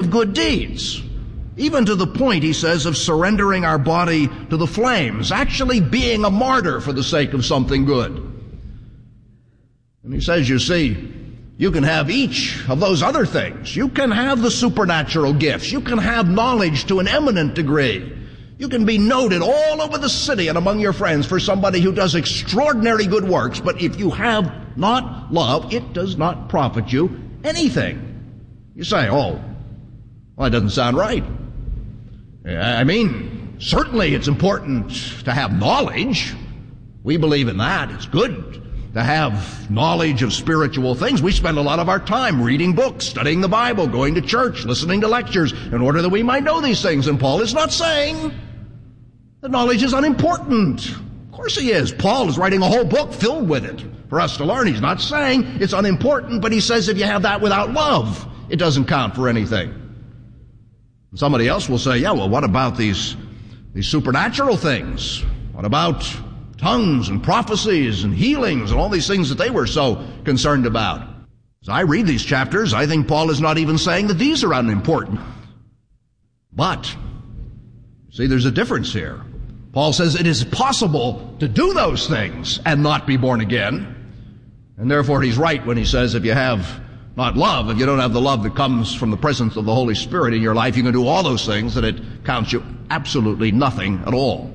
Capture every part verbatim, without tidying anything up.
of good deeds. Even to the point, he says, of surrendering our body to the flames, actually being a martyr for the sake of something good. And he says, you see, you can have each of those other things. You can have the supernatural gifts. You can have knowledge to an eminent degree. You can be noted all over the city and among your friends for somebody who does extraordinary good works. But if you have not love, it does not profit you anything. You say, oh, well, that doesn't sound right. I mean, certainly it's important to have knowledge. We believe in that. It's good to have knowledge of spiritual things. We spend a lot of our time reading books, studying the Bible, going to church, listening to lectures, in order that we might know these things. And Paul is not saying that knowledge is unimportant. Of course he is. Paul is writing a whole book filled with it for us to learn. He's not saying it's unimportant, but he says if you have that without love, it doesn't count for anything. Somebody else will say, yeah, well, what about these, these supernatural things? What about tongues and prophecies and healings and all these things that they were so concerned about? As I read these chapters, I think Paul is not even saying that these are unimportant. But, see, there's a difference here. Paul says it is possible to do those things and not be born again. And therefore he's right when he says if you have not love, if you don't have the love that comes from the presence of the Holy Spirit in your life, you can do all those things and it counts you absolutely nothing at all.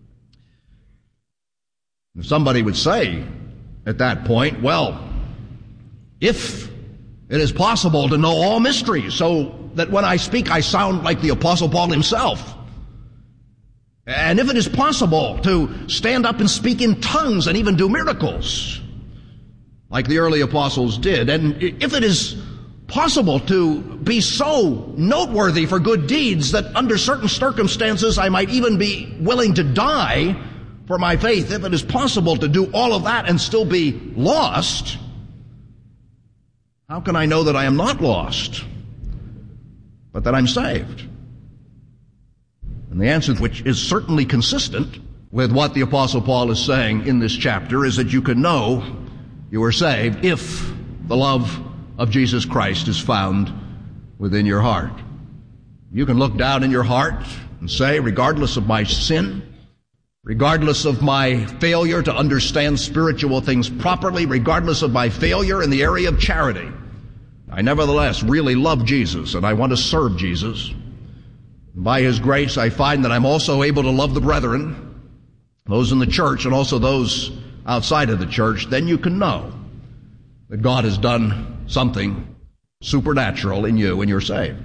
Somebody would say at that point, well, if it is possible to know all mysteries so that when I speak I sound like the Apostle Paul himself, and if it is possible to stand up and speak in tongues and even do miracles like the early apostles did, and if it is possible to be so noteworthy for good deeds that under certain circumstances I might even be willing to die for my faith, if it is possible to do all of that and still be lost, how can I know that I am not lost, but that I'm saved? And the answer, which is certainly consistent with what the Apostle Paul is saying in this chapter, is that you can know you are saved if the love of Jesus Christ is found within your heart. You can look down in your heart and say, regardless of my sin, regardless of my failure to understand spiritual things properly, regardless of my failure in the area of charity, I nevertheless really love Jesus and I want to serve Jesus. By His grace, I find that I'm also able to love the brethren, those in the church and also those outside of the church. Then you can know that God has done something supernatural in you and you're saved.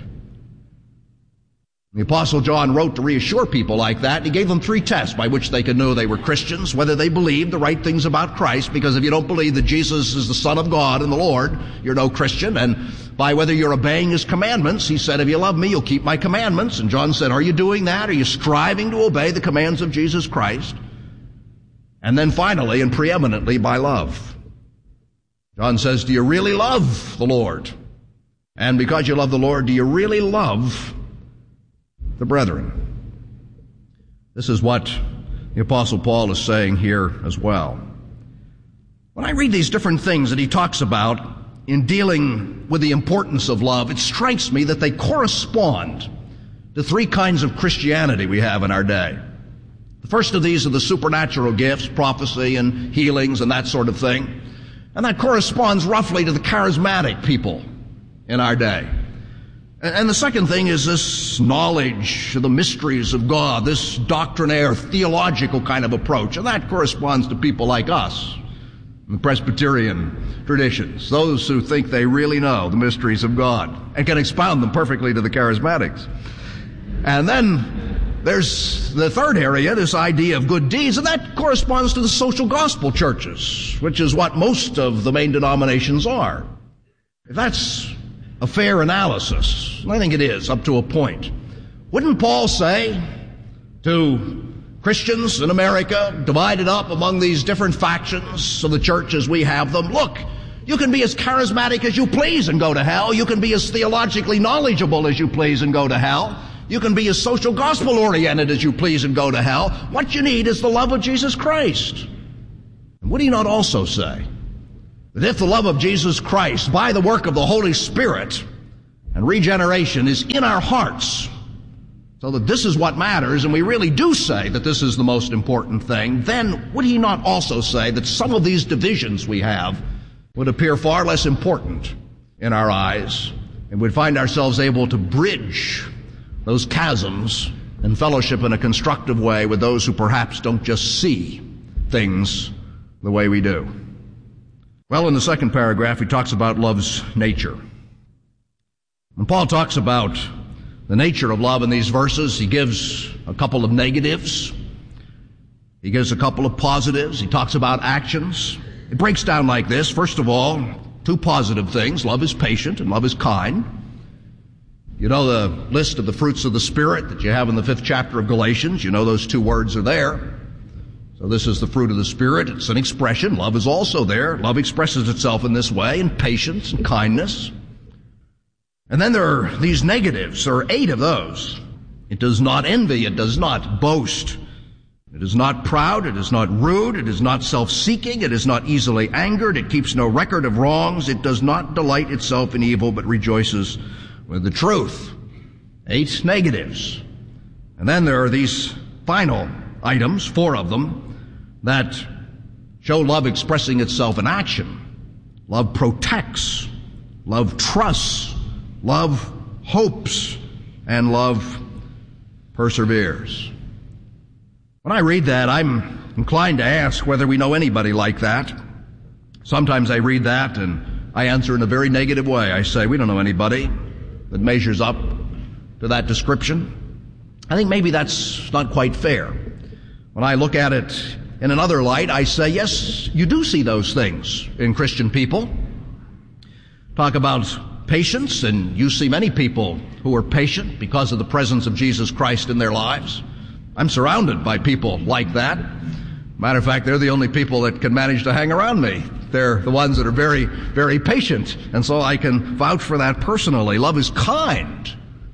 The Apostle John wrote to reassure people like that. He gave them three tests by which they could know they were Christians, whether they believed the right things about Christ, because if you don't believe that Jesus is the Son of God and the Lord, you're no Christian, and by whether you're obeying His commandments. He said, if you love me, you'll keep my commandments. And John said, are you doing that? Are you striving to obey the commands of Jesus Christ? And then finally and preeminently by love. John says, do you really love the Lord? And because you love the Lord, do you really love the brethren? This is what the Apostle Paul is saying here as well. When I read these different things that he talks about in dealing with the importance of love, it strikes me that they correspond to three kinds of Christianity we have in our day. The first of these are the supernatural gifts, prophecy and healings and that sort of thing. And that corresponds roughly to the charismatic people in our day. And the second thing is this knowledge of the mysteries of God, this doctrinaire, theological kind of approach. And that corresponds to people like us, the Presbyterian traditions, those who think they really know the mysteries of God and can expound them perfectly to the charismatics. And then there's the third area, this idea of good deeds, and that corresponds to the social gospel churches, which is what most of the main denominations are. If that's a fair analysis, and I think it is up to a point, wouldn't Paul say to Christians in America, divided up among these different factions of the church as we have them, look, you can be as charismatic as you please and go to hell. You can be as theologically knowledgeable as you please and go to hell. You can be as social gospel oriented as you please and go to hell. What you need is the love of Jesus Christ. And would he not also say that if the love of Jesus Christ by the work of the Holy Spirit and regeneration is in our hearts, so that this is what matters, and we really do say that this is the most important thing, then would he not also say that some of these divisions we have would appear far less important in our eyes, and we'd find ourselves able to bridge those chasms and fellowship in a constructive way with those who perhaps don't just see things the way we do? Well, in the second paragraph, he talks about love's nature. When Paul talks about the nature of love in these verses, he gives a couple of negatives. He gives a couple of positives. He talks about actions. It breaks down like this. First of all, two positive things. Love is patient and love is kind. You know the list of the fruits of the Spirit that you have in the fifth chapter of Galatians. You know those two words are there. So this is the fruit of the Spirit. It's an expression. Love is also there. Love expresses itself in this way, in patience and kindness. And then there are these negatives. There are eight of those. It does not envy. It does not boast. It is not proud. It is not rude. It is not self-seeking. It is not easily angered. It keeps no record of wrongs. It does not delight itself in evil, but rejoices with the truth. Eight negatives. And then there are these final items, four of them, that show love expressing itself in action. Love protects. Love trusts. Love hopes, and love perseveres. When I read that, I'm inclined to ask whether we know anybody like that. Sometimes I read that and I answer in a very negative way. I say, we don't know anybody that measures up to that description. I think maybe that's not quite fair. When I look at it in another light, I say, yes, you do see those things in Christian people. Talk about patience, and you see many people who are patient because of the presence of Jesus Christ in their lives. I'm surrounded by people like that. Matter of fact, they're the only people that can manage to hang around me. They're the ones that are very, very patient, and so I can vouch for that personally. Love is kind.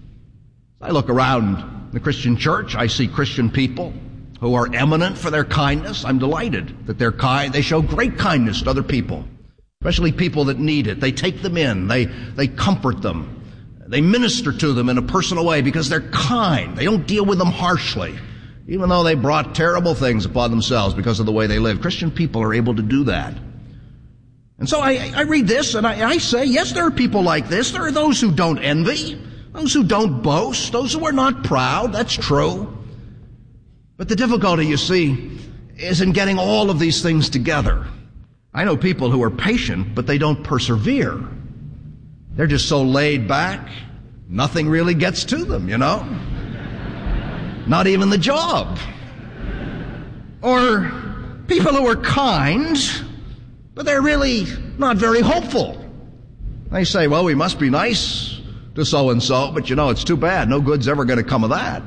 I look around the Christian church, I see Christian people who are eminent for their kindness. I'm delighted that they're kind. They show great kindness to other people, especially people that need it. They take them in. They, they comfort them. They minister to them in a personal way because they're kind. They don't deal with them harshly, even though they brought terrible things upon themselves because of the way they live. Christian people are able to do that. And so I, I read this and I, I say, yes, there are people like this. There are those who don't envy, those who don't boast, those who are not proud. That's true. But the difficulty, you see, is in getting all of these things together. I know people who are patient, but they don't persevere. They're just so laid back, nothing really gets to them, you know? Not even the job. Or people who are kind, but they're really not very hopeful. They say, well, we must be nice to so-and-so, but you know, it's too bad. No good's ever going to come of that.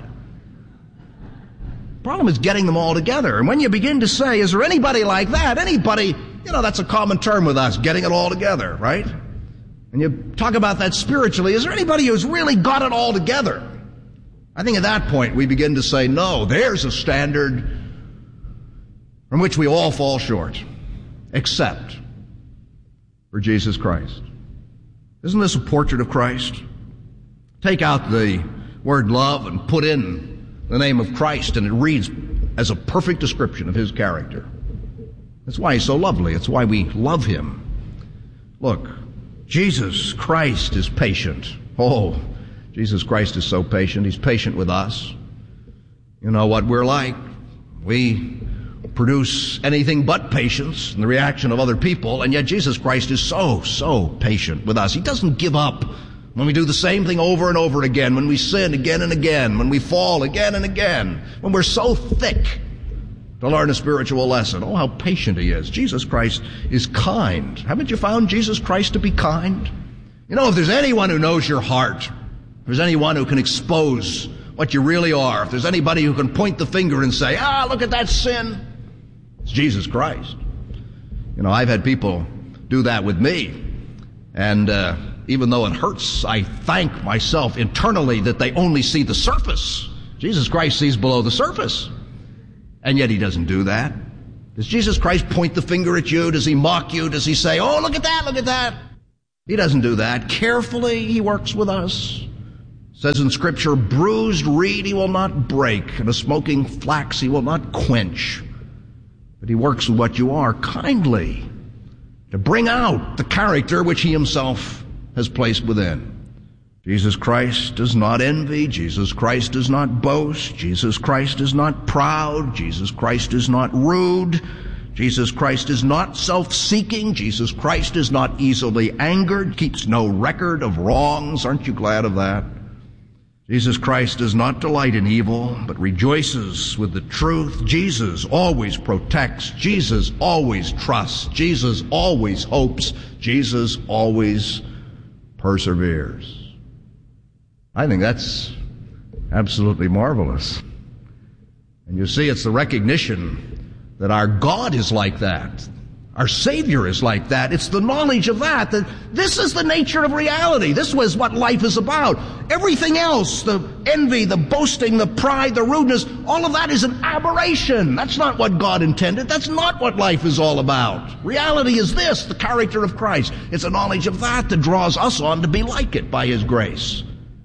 The problem is getting them all together. And when you begin to say, is there anybody like that? Anybody... You know, that's a common term with us, getting it all together, right? And you talk about that spiritually. Is there anybody who's really got it all together? I think at that point we begin to say, no, there's a standard from which we all fall short, except for Jesus Christ. Isn't this a portrait of Christ? Take out the word love and put in the name of Christ, and it reads as a perfect description of his character. That's why he's so lovely. It's why we love him. Look, Jesus Christ is patient. Oh, Jesus Christ is so patient. He's patient with us. You know what we're like. We produce anything but patience in the reaction of other people, and yet Jesus Christ is so, so patient with us. He doesn't give up when we do the same thing over and over again, when we sin again and again, when we fall again and again, when we're so thick to learn a spiritual lesson. Oh, how patient he is. Jesus Christ is kind. Haven't you found Jesus Christ to be kind? You know, if there's anyone who knows your heart, if there's anyone who can expose what you really are, if there's anybody who can point the finger and say, ah, look at that sin, it's Jesus Christ. You know, I've had people do that with me, and uh, even though it hurts, I thank myself internally that they only see the surface. Jesus Christ sees below the surface. And yet he doesn't do that. Does Jesus Christ point the finger at you? Does he mock you? Does he say, oh, look at that, look at that? He doesn't do that. Carefully, he works with us. It says in Scripture, bruised reed he will not break, and a smoking flax he will not quench. But he works with what you are kindly to bring out the character which he himself has placed within. Jesus Christ does not envy. Jesus Christ does not boast. Jesus Christ is not proud. Jesus Christ is not rude. Jesus Christ is not self-seeking. Jesus Christ is not easily angered, keeps no record of wrongs. Aren't you glad of that? Jesus Christ does not delight in evil, but rejoices with the truth. Jesus always protects. Jesus always trusts. Jesus always hopes. Jesus always perseveres. I think that's absolutely marvelous. And you see, it's the recognition that our God is like that. Our Savior is like that. It's the knowledge of that, that this is the nature of reality. This was what life is about. Everything else, the envy, the boasting, the pride, the rudeness, all of that is an aberration. That's not what God intended. That's not what life is all about. Reality is this, the character of Christ. It's a knowledge of that that draws us on to be like it by His grace.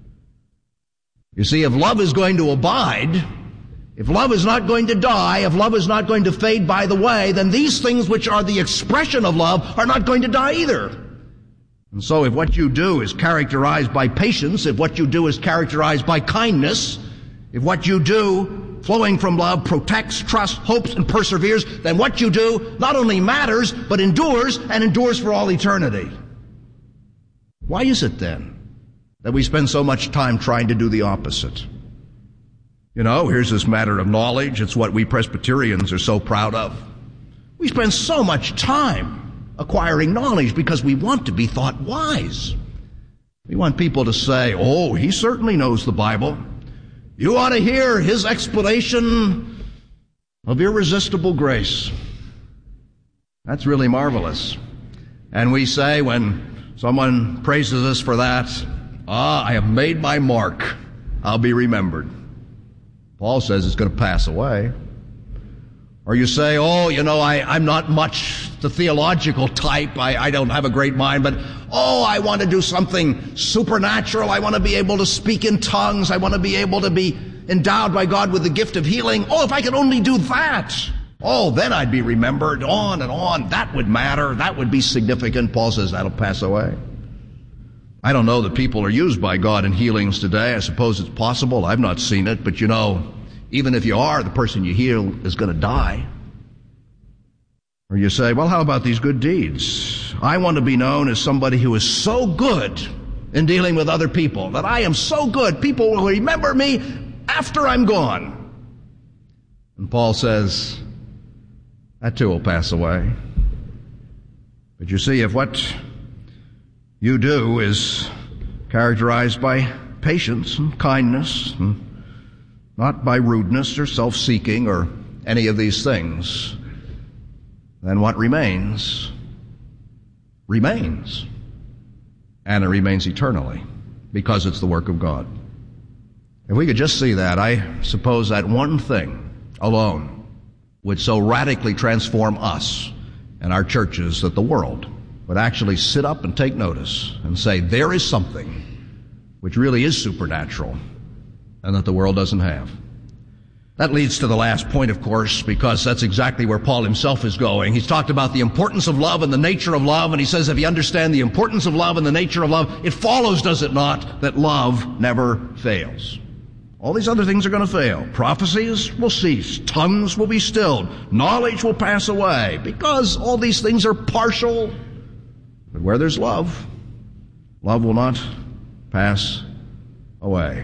You see, if love is going to abide, if love is not going to die, if love is not going to fade by the way, then these things which are the expression of love are not going to die either. And so if what you do is characterized by patience, if what you do is characterized by kindness, if what you do flowing from love protects, trusts, hopes, and perseveres, then what you do not only matters, but endures, and endures for all eternity. Why is it then that we spend so much time trying to do the opposite? You know, here's this matter of knowledge. It's what we Presbyterians are so proud of. We spend so much time acquiring knowledge because we want to be thought wise. We want people to say, oh, he certainly knows the Bible. You ought to hear his explanation of irresistible grace. That's really marvelous. And we say when someone praises us for that, ah, I have made my mark. I'll be remembered. Paul says it's going to pass away. Or you say, oh, you know, I, I'm not much the theological type. I, I don't have a great mind, but, oh, I want to do something supernatural. I want to be able to speak in tongues. I want to be able to be endowed by God with the gift of healing. Oh, if I could only do that. Oh, then I'd be remembered. On and on. That would matter. That would be significant. Paul says that'll pass away. I don't know that people are used by God in healings today. I suppose it's possible. I've not seen it. But you know, even if you are, the person you heal is going to die. Or you say, well, how about these good deeds? I want to be known as somebody who is so good in dealing with other people, that I am so good, people will remember me after I'm gone. And Paul says, that too will pass away. But you see, if what you do is characterized by patience and kindness, and not by rudeness or self-seeking or any of these things, then what remains, remains. And it remains eternally, because it's the work of God. If we could just see that, I suppose that one thing alone would so radically transform us and our churches that the world would actually sit up and take notice and say, there is something which really is supernatural and that the world doesn't have. That leads to the last point, of course, because that's exactly where Paul himself is going. He's talked about the importance of love and the nature of love, and he says if you understand the importance of love and the nature of love, it follows, does it not, that love never fails. All these other things are going to fail. Prophecies will cease. Tongues will be stilled. Knowledge will pass away, because all these things are partial. But where there's love, love will not pass away.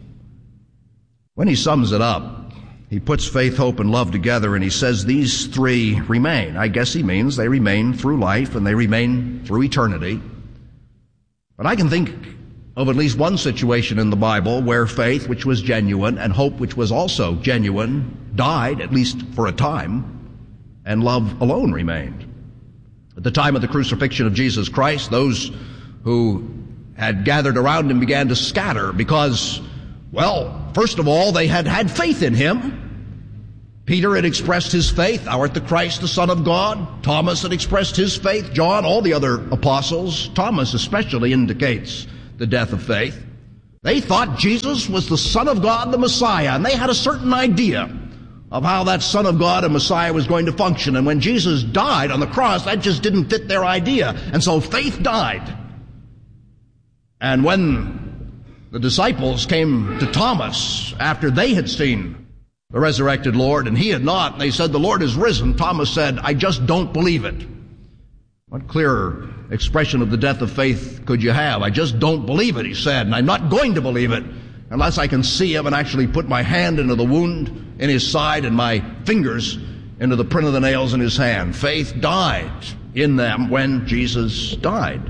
When he sums it up, he puts faith, hope, and love together, and he says these three remain. I guess he means they remain through life and they remain through eternity. But I can think of at least one situation in the Bible where faith, which was genuine, and hope, which was also genuine, died, at least for a time, and love alone remained. At the time of the crucifixion of Jesus Christ, those who had gathered around him began to scatter because, well, first of all, they had had faith in him. Peter had expressed his faith, "Thou art the Christ, the Son of God." Thomas had expressed his faith. John, all the other apostles, Thomas especially indicates the death of faith. They thought Jesus was the Son of God, the Messiah, and they had a certain idea of how that Son of God and Messiah was going to function. And when Jesus died on the cross, that just didn't fit their idea. And so faith died. And when the disciples came to Thomas after they had seen the resurrected Lord, and he had not, and they said, "The Lord is risen," Thomas said, "I just don't believe it." What clearer expression of the death of faith could you have? "I just don't believe it," he said, "and I'm not going to believe it unless I can see him and actually put my hand into the wound in his side and my fingers into the print of the nails in his hand." Faith died in them when Jesus died.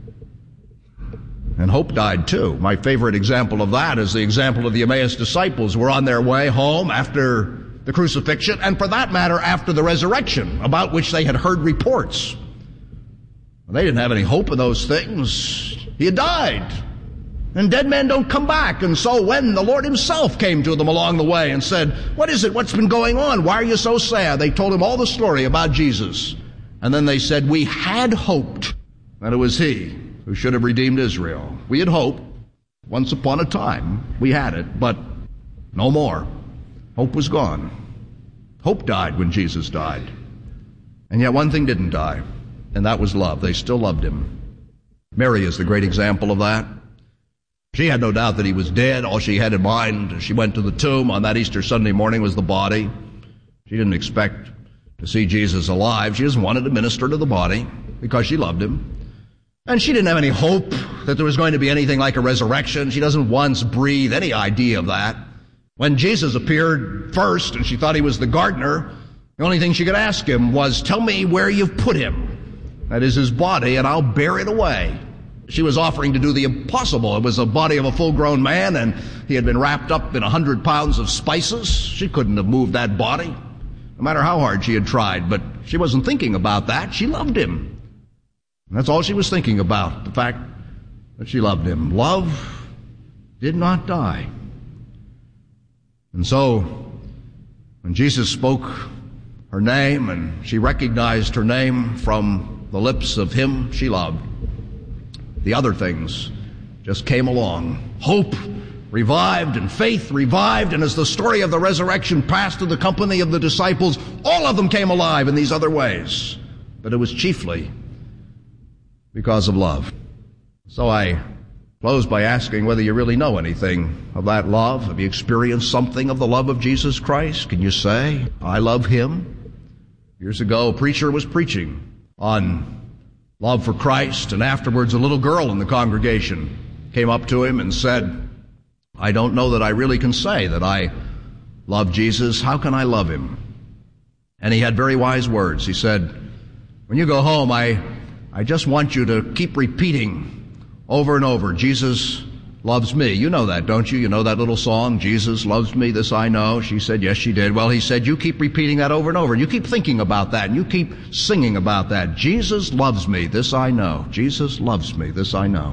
And hope died too. My favorite example of that is the example of the Emmaus disciples who were on their way home after the crucifixion, and for that matter, after the resurrection, about which they had heard reports. They didn't have any hope in those things. He had died. And dead men don't come back. And so when the Lord himself came to them along the way and said, "What is it? What's been going on? Why are you so sad?" They told him all the story about Jesus. And then they said, "We had hoped that it was he who should have redeemed Israel." We had hoped. Once upon a time, we had it, but no more. Hope was gone. Hope died when Jesus died. And yet one thing didn't die, and that was love. They still loved him. Mary is the great example of that. She had no doubt that he was dead. All she had in mind as she went to the tomb on that Easter Sunday morning was the body. She didn't expect to see Jesus alive. She just wanted to minister to the body because she loved him. And she didn't have any hope that there was going to be anything like a resurrection. She doesn't once breathe any idea of that. When Jesus appeared first and she thought he was the gardener, the only thing she could ask him was, "Tell me where you've put him. That is his body, and I'll bear it away." She was offering to do the impossible. It was the body of a full-grown man, and he had been wrapped up in a hundred pounds of spices. She couldn't have moved that body, no matter how hard she had tried. But she wasn't thinking about that. She loved him. And that's all she was thinking about, the fact that she loved him. Love did not die. And so, when Jesus spoke her name, and she recognized her name from the lips of him she loved, the other things just came along. Hope revived and faith revived, and as the story of the resurrection passed to the company of the disciples, all of them came alive in these other ways. But it was chiefly because of love. So I close by asking whether you really know anything of that love. Have you experienced something of the love of Jesus Christ? Can you say, "I love him"? Years ago, a preacher was preaching on love for Christ, and afterwards a little girl in the congregation came up to him and said, "I don't know that I really can say that I love Jesus. How can I love him?" And he had very wise words. He said, "When you go home, I, I just want you to keep repeating over and over, 'Jesus loves me.'" You know that, don't you? You know that little song, "Jesus loves me, this I know." She said, "Yes, she did." Well, he said, "You keep repeating that over and over. You keep thinking about that, and you keep singing about that. 'Jesus loves me, this I know. Jesus loves me, this I know.'"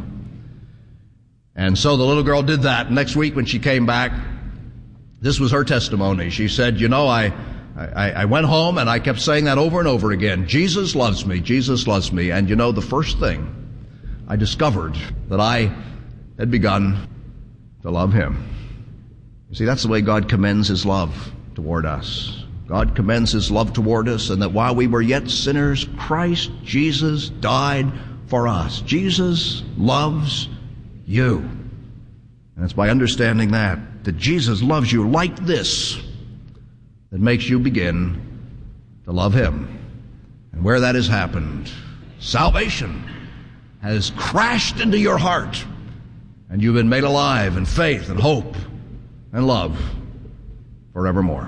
And so the little girl did that. Next week when she came back, this was her testimony. She said, "You know, I, I, I went home and I kept saying that over and over again. 'Jesus loves me, Jesus loves me.' And you know, the first thing I discovered that I had begun to love him." You see, that's the way God commends his love toward us. God commends his love toward us, and that while we were yet sinners, Christ Jesus died for us. Jesus loves you. And it's by understanding that, that Jesus loves you like this, that makes you begin to love him. And where that has happened, salvation has crashed into your heart, and you've been made alive in faith and hope and love forevermore.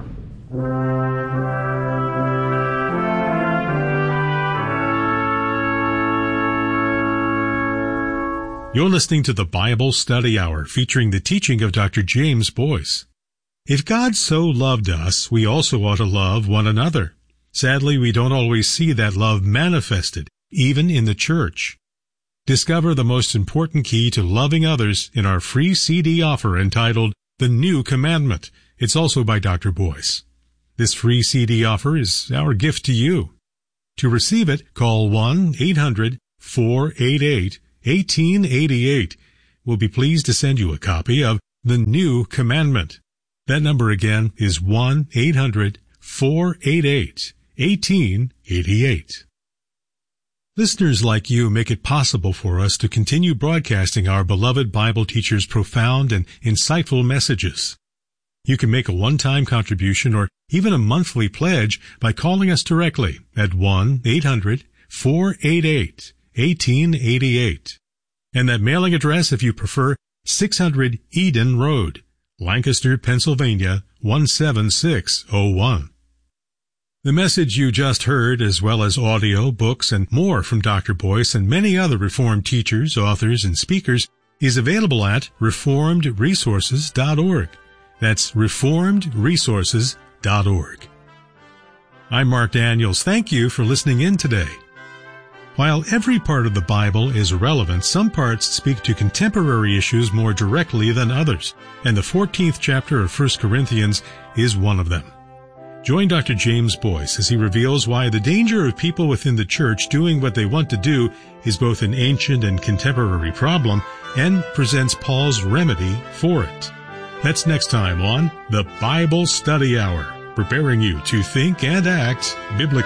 You're listening to the Bible Study Hour, featuring the teaching of Doctor James Boyce. If God so loved us, we also ought to love one another. Sadly, we don't always see that love manifested, even in the church. Discover the most important key to loving others in our free C D offer entitled The New Commandment. It's also by Doctor Boyce. This free C D offer is our gift to you. To receive it, call one eight hundred four eight eight one eight eight eight. We'll be pleased to send you a copy of The New Commandment. That number again is one eight hundred four eight eight one eight eight eight. Listeners like you make it possible for us to continue broadcasting our beloved Bible teachers' profound and insightful messages. You can make a one-time contribution or even a monthly pledge by calling us directly at one eight hundred four eight eight one eight eight eight. And that mailing address, if you prefer, six hundred Eden Road, Lancaster, Pennsylvania, one seven six oh one. The message you just heard, as well as audio, books, and more from Doctor Boyce and many other Reformed teachers, authors, and speakers, is available at reformed resources dot org. That's reformed resources dot org. I'm Mark Daniels. Thank you for listening in today. While every part of the Bible is relevant, some parts speak to contemporary issues more directly than others, and the fourteenth chapter of First Corinthians is one of them. Join Doctor James Boyce as he reveals why the danger of people within the church doing what they want to do is both an ancient and contemporary problem, and presents Paul's remedy for it. That's next time on the Bible Study Hour, preparing you to think and act biblically.